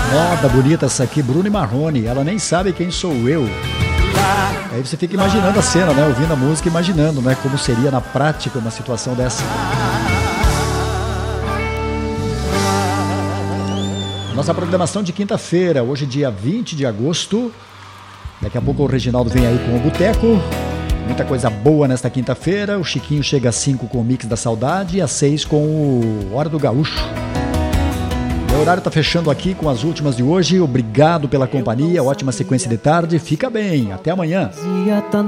Moda bonita essa aqui, Bruno e Marrone. Ela nem sabe quem sou eu. Aí você fica imaginando a cena, né? Ouvindo a música, imaginando, né? Como seria na prática uma situação dessa. Nossa programação de quinta-feira, hoje dia 20 de agosto. Daqui a pouco o Reginaldo vem aí com o Boteco. Muita coisa boa nesta quinta-feira. O Chiquinho chega às 5 com o Mix da Saudade e às 6 com o Hora do Gaúcho. O horário tá fechando aqui com as últimas de hoje. Obrigado pela companhia, ótima sequência de tarde. Fica bem, até amanhã.